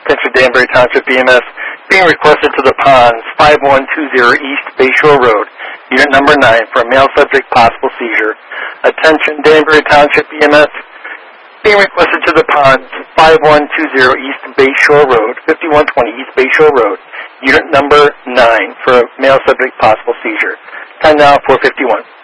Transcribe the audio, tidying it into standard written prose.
Attention Danbury Township EMS, being requested to the ponds, 5120 East Bayshore Road, unit number 9, for a male subject possible seizure. Attention Danbury Township EMS, being requested to the ponds, 5120 East Bayshore Road, 5120 East Bayshore Road, unit number 9, for a male subject possible seizure. Time now, 4:51.